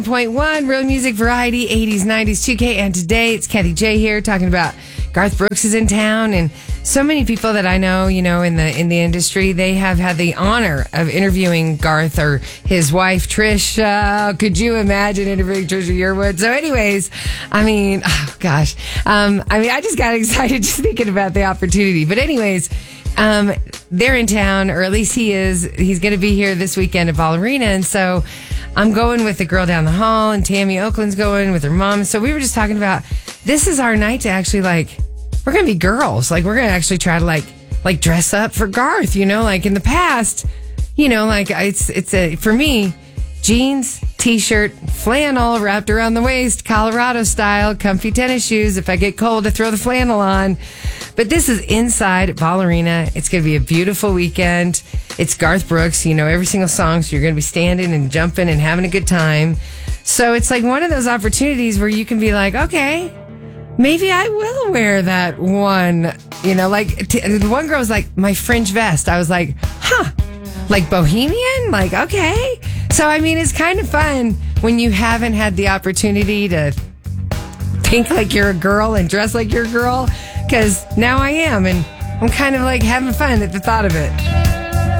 101.1 Real Music Variety, 80s, 90s, 2K, and today it's Kathy J here talking about Garth Brooks is in town, and so many people that I know, in the industry, they have had the honor of interviewing Garth or his wife Trish. Could you imagine interviewing Trisha Yearwood? So, anyways, I just got excited just thinking about the opportunity. But anyways, they're in town, or at least he is. He's going to be here this weekend at Ball Arena, and so I'm going with the girl down the hall, and Tammy Oakland's going with her mom. So we were just talking about, this is our night to actually, we're going to be girls. We're going to actually try to, dress up for Garth, in the past, for me, jeans, t-shirt, flannel wrapped around the waist, Colorado style, comfy tennis shoes. If I get cold, I throw the flannel on. But this is inside at Ball Arena. It's going to be a beautiful weekend. It's Garth Brooks, every single song. So you're going to be standing and jumping and having a good time. So it's one of those opportunities where you can be like, okay, maybe I will wear that one. The one girl was like, my fringe vest. I was like, bohemian? Okay. So, it's kind of fun when you haven't had the opportunity to think like you're a girl and dress like you're a girl. Because now I am, and I'm kind of having fun at the thought of it.